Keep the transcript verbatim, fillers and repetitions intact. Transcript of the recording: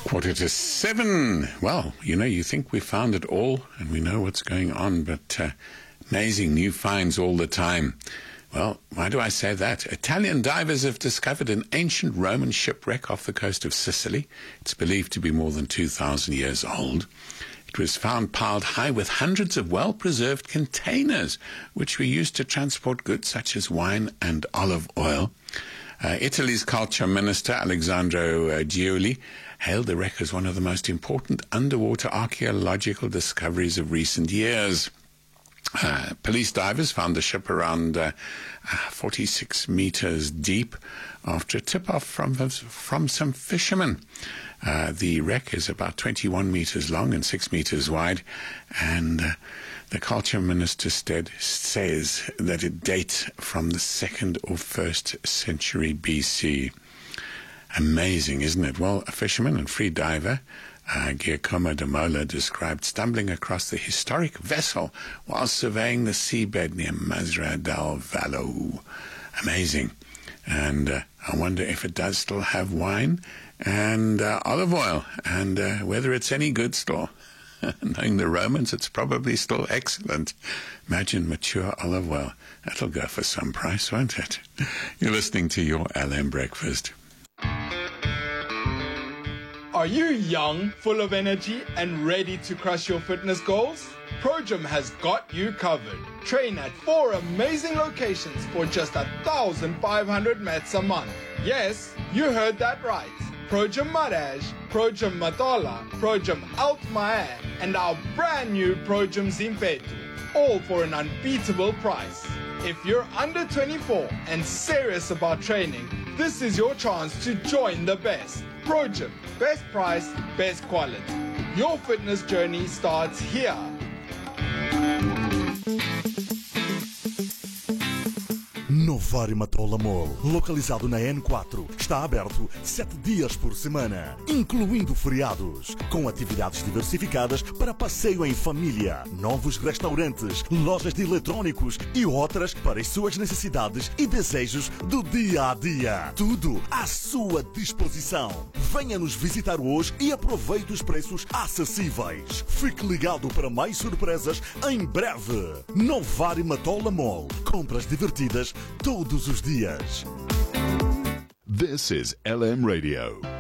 Quarter to seven. Well, you know, you think we found it all and we know what's going on, but uh, amazing new finds all the time. Well, why do I say that? Italian divers have discovered an ancient Roman shipwreck off the coast of Sicily. It's believed to be more than two thousand years old. It was found piled high with hundreds of well-preserved containers, which were used to transport goods such as wine and olive oil. Uh, Italy's culture minister, Alessandro uh, Gioli, hailed the wreck as one of the most important underwater archaeological discoveries of recent years. Uh, police divers found the ship around uh, forty-six meters deep after a tip-off from, from some fishermen. Uh, the wreck is about twenty-one meters long and six meters wide, and uh, the culture minister said, says that it dates from the second or first century B C. Amazing, isn't it? Well, a fisherman and free diver, uh, Giacomo de Mola, described stumbling across the historic vessel while surveying the seabed near Masra del Vallo. Amazing. And uh, I wonder if it does still have wine and uh, olive oil, and uh, whether it's any good still. Knowing the Romans, it's probably still excellent. Imagine mature olive oil. That'll go for some price, won't it? You're listening to your L M Breakfast. Are you young, full of energy, and ready to crush your fitness goals? ProGym has got you covered. Train at four amazing locations for just one thousand five hundred mats a month. Yes, you heard that right. ProGym Maraj, ProGym Matola, ProGym Altmaier, and our brand new ProGym Zimpetu, all for an unbeatable price. If you're under twenty-four and serious about training, this is your chance to join the best. ProGym, best price, best quality. Your fitness journey starts here. Novari Matola Mall, localizado na N quatro, está aberto sete dias por semana, incluindo feriados, com atividades diversificadas para passeio em família, novos restaurantes, lojas de eletrônicos e outras para as suas necessidades e desejos do dia a dia. Tudo à sua disposição. Venha nos visitar hoje e aproveite os preços acessíveis. Fique ligado para mais surpresas em breve. Novari Matola Mall. Compras divertidas todos os dias. This is L M Radio.